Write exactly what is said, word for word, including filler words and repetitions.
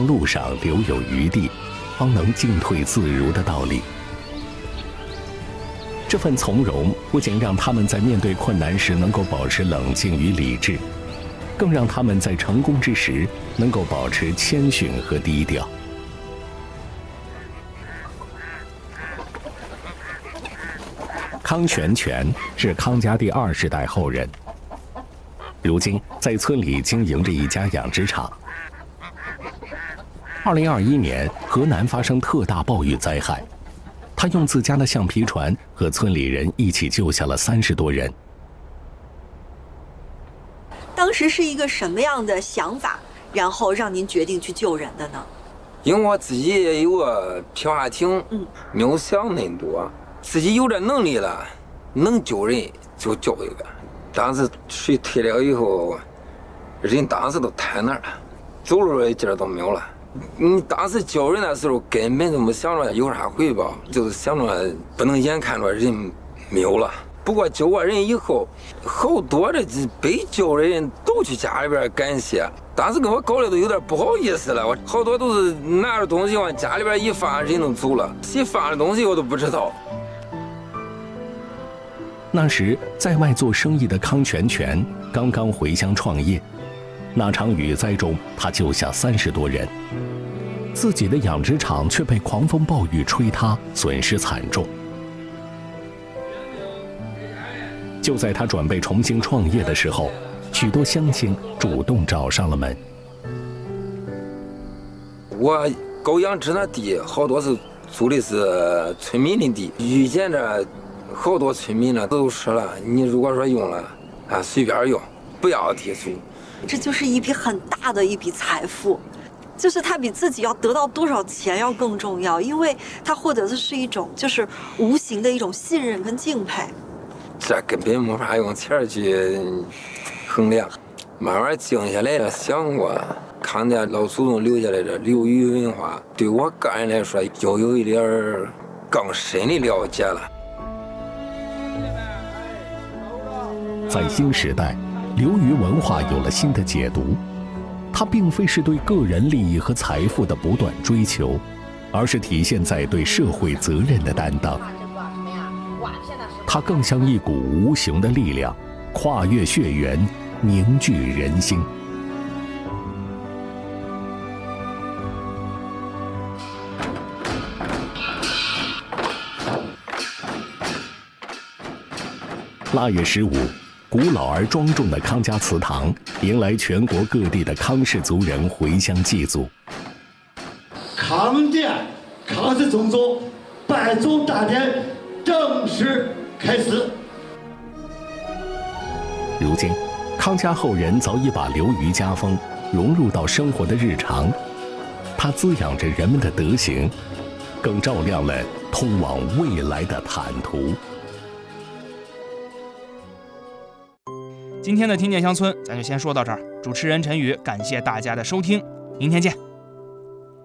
生路上留有余地，方能进退自如的道理。这份从容不仅让他们在面对困难时能够保持冷静与理智，更让他们在成功之时能够保持谦逊和低调。康全全是康家第二十代后人，如今在村里经营着一家养殖场。二零二一年，河南发生特大暴雨灾害，他用自家的橡皮船和村里人一起救下了三十多人。 当时是一个什么样的想法，然后让您决定去救人的呢？ 因为我自己也有个皮划艇，嗯，没有想那么多，自己有这能力了，能救人就救一个。当时水退了以后，人当时都瘫那儿了，走路的劲儿都没有了。你当时救人的时候根本就没想着有啥回报，就是想着不能眼看着人没有了。不过救过人以后，好多的被救的人都去家里边感谢。当时跟我搞的都有点不好意思了，我好多都是拿着东西往家里边一放，人都走了，谁放的东西我都不知道。 那时在外做生意的康全全刚刚回乡创业，那场雨灾中他救下三十多人，自己的养殖场却被狂风暴雨吹塌，损失惨重。就在他准备重新创业的时候，许多乡亲主动找上了门。 我搞养殖那地好多是租的是村民的地，遇见着好多村民呢都说了，你如果说用了啊，随便用，不要提出。 这就是一笔很大的一笔财富，就是他比自己要得到多少钱要更重要，因为他获得的是一种就是无形的一种信任跟敬佩。 这根本没法用钱去衡量。慢慢静下来了，想过康家老祖宗留下来的流域文化，对我个人来说又有一点更深的了解了。 在新时代，流域文化有了新的解读，它并非是对个人利益和财富的不断追求，而是体现在对社会责任的担当。它更像一股无形的力量，跨越血缘，凝聚人心。腊月十五，古老而庄重的康家祠堂迎来全国各地的康氏族人回乡祭祖。 康殿康氏宗族拜祖大典正式开始。 如今，康家后人早已把流域家风融入到生活的日常，它滋养着人们的德行，更照亮了通往未来的坦途。 今天的听见乡村咱就先说到这儿，主持人陈宇感谢大家的收听，明天见。